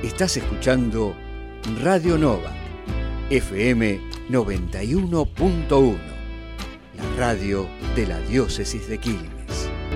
Estás escuchando Radio Nova, FM 91.1, la radio de la diócesis de Quilmes.